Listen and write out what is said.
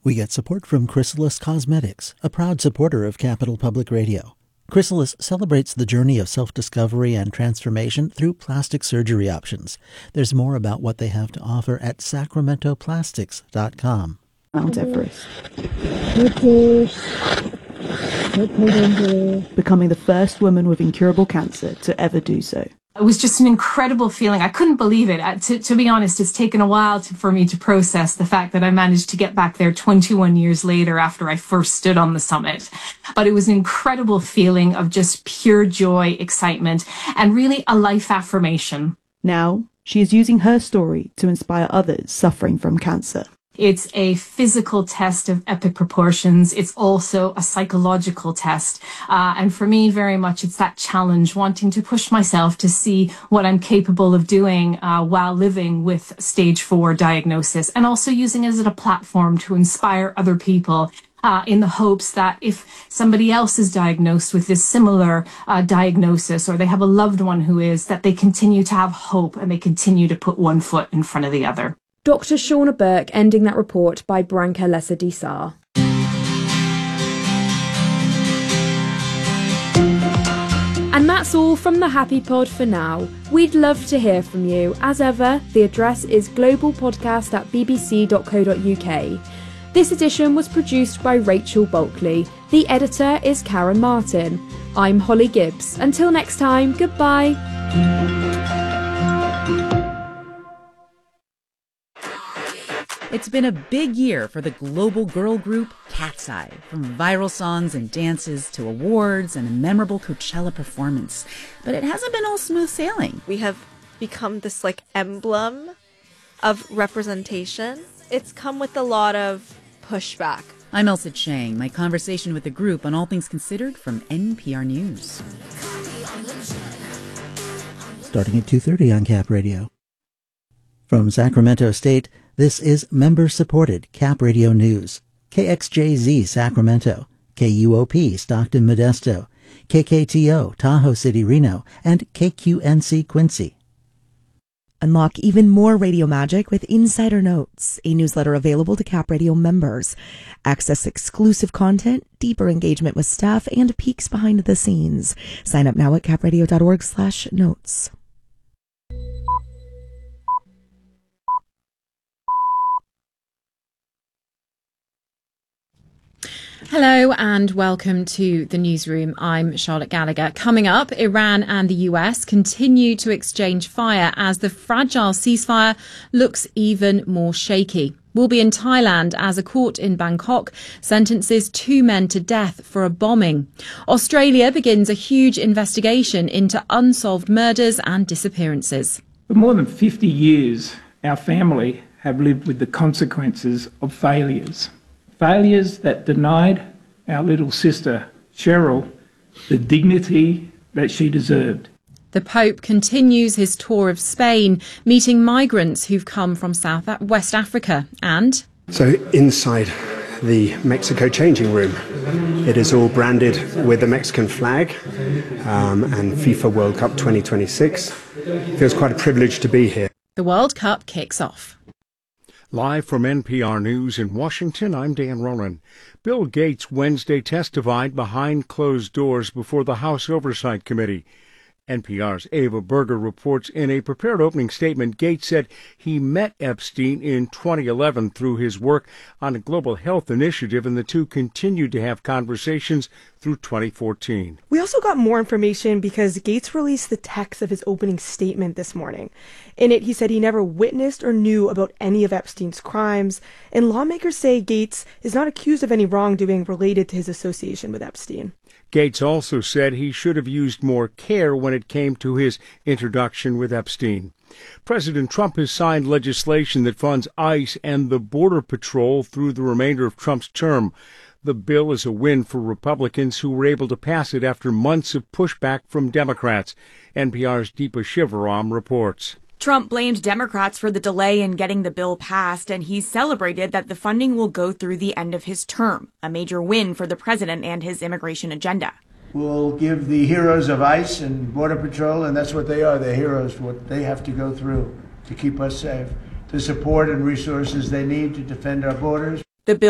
We get support from Chrysalis Cosmetics, a proud supporter of Capital Public Radio. Chrysalis celebrates the journey of self-discovery and transformation through plastic surgery options. There's more about what they have to offer at sacramentoplastics.com. Mount Everest. Becoming the first woman with incurable cancer to ever do so. It was just an incredible feeling. I couldn't believe it. To be honest, it's taken a while for me to process the fact that I managed to get back there 21 years later after I first stood on the summit. But it was an incredible feeling of just pure joy, excitement, and really a life affirmation. Now, she is using her story to inspire others suffering from cancer. It's a physical test of epic proportions. It's also a psychological test. And for me, very much, it's that challenge, wanting to push myself to see what I'm capable of doing while living with stage 4 diagnosis, and also using it as a platform to inspire other people in the hopes that if somebody else is diagnosed with this similar diagnosis, or they have a loved one who is, that they continue to have hope and they continue to put one foot in front of the other. Dr. Shauna Burke ending that report by Branka Lesser-Dissar. And that's all from the Happy Pod for now. We'd love to hear from you. As ever, the address is globalpodcast@bbc.co.uk. This edition was produced by Rachel Bulkley. The editor is Karen Martin. I'm Holly Gibbs. Until next time, goodbye. It's been a big year for the global girl group Cat's Eye, from viral songs and dances to awards and a memorable Coachella performance. But it hasn't been all smooth sailing. We have become this emblem of representation. It's come with a lot of pushback. I'm Elsa Chang. My conversation with the group on All Things Considered from NPR News. Starting at 2:30 on Cap Radio. From Sacramento State, this is member-supported Cap Radio News. KXJZ Sacramento, KUOP Stockton Modesto, KKTO Tahoe City Reno, and KQNC Quincy. Unlock even more radio magic with Insider Notes, a newsletter available to Cap Radio members. Access exclusive content, deeper engagement with staff, and peeks behind the scenes. Sign up now at capradio.org/notes. Hello and welcome to the newsroom. I'm Charlotte Gallagher. Coming up, Iran and the US continue to exchange fire as the fragile ceasefire looks even more shaky. We'll be in Thailand as a court in Bangkok sentences 2 men to death for a bombing. Australia begins a huge investigation into unsolved murders and disappearances. For more than 50 years, our family have lived with the consequences of failures. Failures that denied our little sister, Cheryl, the dignity that she deserved. The Pope continues his tour of Spain, meeting migrants who've come from West Africa. And so inside the Mexico changing room, it is all branded with the Mexican flag and FIFA World Cup 2026. It feels quite a privilege to be here. The World Cup kicks off. Live from NPR News in Washington, I'm Dan Roland. Bill Gates Wednesday testified behind closed doors before the House Oversight Committee. NPR's Ava Berger reports in a prepared opening statement, Gates said he met Epstein in 2011 through his work on a global health initiative, and the two continued to have conversations through 2014. We also got more information because Gates released the text of his opening statement this morning. In it, he said he never witnessed or knew about any of Epstein's crimes, and lawmakers say Gates is not accused of any wrongdoing related to his association with Epstein. Gates also said he should have used more care when it came to his introduction with Epstein. President Trump has signed legislation that funds ICE and the Border Patrol through the remainder of Trump's term. The bill is a win for Republicans who were able to pass it after months of pushback from Democrats. NPR's Deepa Shivaram reports. Trump blamed Democrats for the delay in getting the bill passed, and he's celebrated that the funding will go through the end of his term, a major win for the president and his immigration agenda. We'll give the heroes of ICE and Border Patrol, and that's what they are, they're heroes for what they have to go through to keep us safe, the support and resources they need to defend our borders.